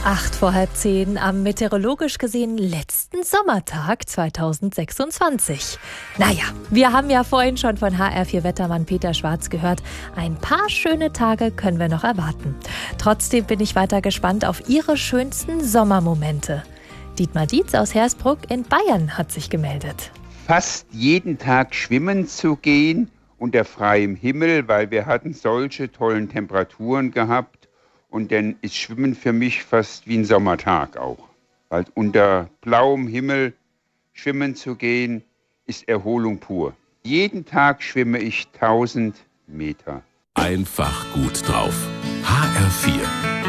8 vor halb 10 am meteorologisch gesehen letzten Sommertag 2026. Naja, wir haben ja vorhin schon von HR4-Wettermann Peter Schwarz gehört. Ein paar schöne Tage können wir noch erwarten. Trotzdem bin ich weiter gespannt auf Ihre schönsten Sommermomente. Dietmar Dietz aus Hersbruck in Bayern hat sich gemeldet. Fast jeden Tag schwimmen zu gehen unter freiem Himmel, weil wir hatten solche tollen Temperaturen gehabt. Und dann ist Schwimmen für mich fast wie ein Sommertag auch. Weil unter blauem Himmel schwimmen zu gehen, ist Erholung pur. Jeden Tag schwimme ich 1000 Meter. Einfach gut drauf. HR4